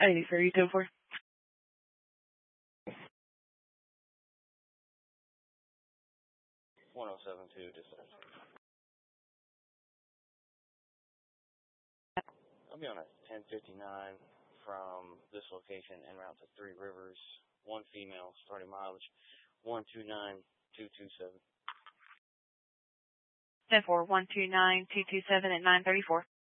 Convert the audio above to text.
83, 204. 1072 dispatch. I'll be on a 1059 from this location en route to Three Rivers. One female, starting mileage 129227. 10-4, 129-227 at 934.